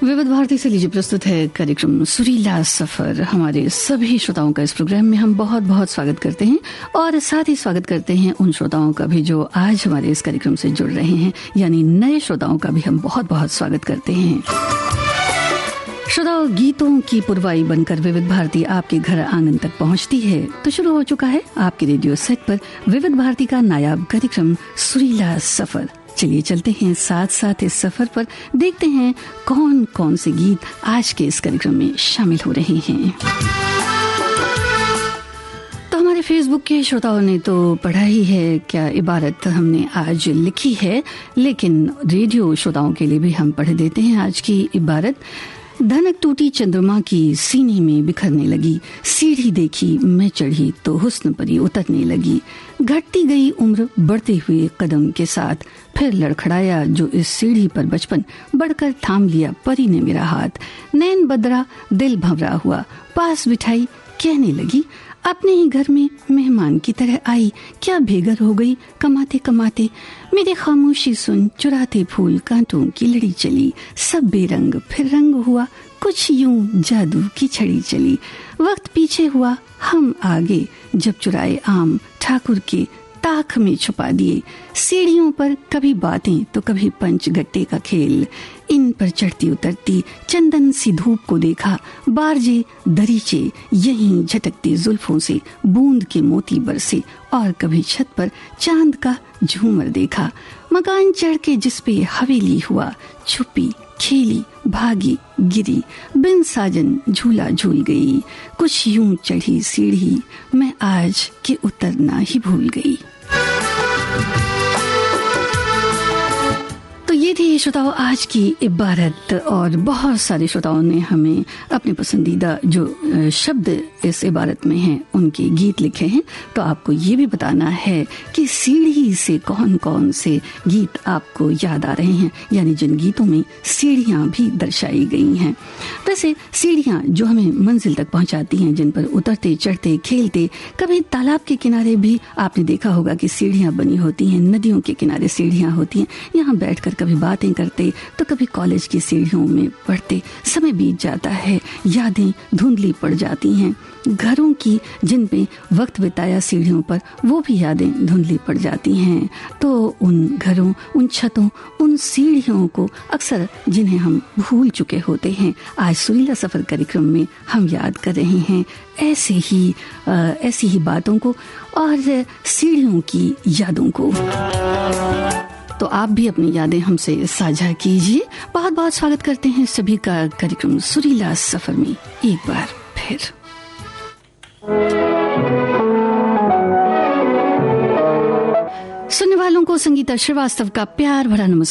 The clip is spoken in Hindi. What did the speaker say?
विविध भारती से लीजिए प्रस्तुत है कार्यक्रम सुरीला सफर। हमारे सभी श्रोताओं का इस प्रोग्राम में हम बहुत बहुत स्वागत करते हैं और साथ ही स्वागत करते हैं उन श्रोताओं का भी जो आज हमारे इस कार्यक्रम से जुड़ रहे हैं, यानी नए श्रोताओं का भी हम बहुत बहुत स्वागत करते हैं। श्रोताओं, गीतों की पुरवाई बनकर विविध भारती आपके घर आंगन तक पहुंचती है तो शुरू हो चुका है आपके रेडियो सेट पर विविध भारती का नायाब कार्यक्रम सुरीला सफर। चलिए चलते हैं साथ साथ इस सफर पर, देखते हैं कौन कौन से गीत आज के इस कार्यक्रम में शामिल हो रहे हैं। तो हमारे फेसबुक के श्रोताओं ने तो पढ़ा ही है क्या इबारत हमने आज लिखी है, लेकिन रेडियो श्रोताओं के लिए भी हम पढ़ देते हैं आज की इबारत। धनक टूटी चंद्रमा की सीने में बिखरने लगी, सीढ़ी देखी मैं चढ़ी तो हुस्न परी उतरने लगी। घटती गई उम्र बढ़ते हुए कदम के साथ, फिर लड़खड़ाया जो इस सीढ़ी पर बचपन, बढ़कर थाम लिया परी ने मेरा हाथ। नैन बदरा दिल भंवरा हुआ, पास बिठाई कहने लगी, अपने ही घर में मेहमान की तरह आई, क्या बेघर हो गई कमाते कमाते। मेरी खामोशी सुन चुराते फूल कांटों की लड़ी चली, सब बेरंग फिर रंग हुआ, कुछ यूं जादू की छड़ी चली। वक्त पीछे हुआ हम आगे, जब चुराए आम ठाकुर के ताख में छुपा दिए। सीढ़ियों पर कभी बातें तो कभी पंचगट्टे का खेल, इन पर चढ़ती उतरती चंदन सी धूप को देखा, बारजे दरीचे यहीं झटकती जुल्फों से बूंद के मोती बरसे, और कभी छत पर चांद का झूमर देखा। मकान चढ़ के जिसपे हवेली हुआ, छुपी खेली भागी गिरी, बिन साजन झूला झूल गई। कुछ यूं चढ़ी सीढ़ी मैं आज के उतरना ही भूल गई। तो ये थी श्रोताओं आज की इबारत, और बहुत सारे श्रोताओं ने हमें अपने पसंदीदा जो शब्द इस इबारत में हैं उनके गीत लिखे हैं। तो आपको ये भी बताना है कि सीढ़ी से कौन कौन से गीत आपको याद आ रहे हैं, यानी जिन गीतों में सीढ़ियां भी दर्शाई गई हैं। वैसे सीढ़ियां जो हमें मंजिल तक पहुंचाती हैं, जिन पर उतरते चढ़ते खेलते, कभी तालाब के किनारे भी आपने देखा होगा कि सीढ़ियां बनी होती हैं, नदियों के किनारे सीढ़ियां होती हैं, यहाँ बैठकर कभी बातें करते तो कभी कॉलेज की सीढ़ियों में पढ़ते। समय बीत जाता है, यादें धुंधली पड़ जाती हैं, घरों की जिन पे वक्त बिताया सीढ़ियों पर वो भी यादें धुंधली पड़ जाती हैं। तो उन घरों, उन छतों, उन सीढ़ियों को अक्सर जिन्हें हम भूल चुके होते हैं, आज सुरीला सफर कार्यक्रम में हम याद कर रहे हैं ऐसी ही बातों को और सीढ़ियों की यादों को। तो आप भी अपनी यादें हमसे साझा कीजिए। बहुत बहुत स्वागत करते हैं सभी का कार्यक्रम सुरीला सफर में एक बार फिर। सुनने वालों को संगीता श्रीवास्तव का प्यार भरा नमस्कार।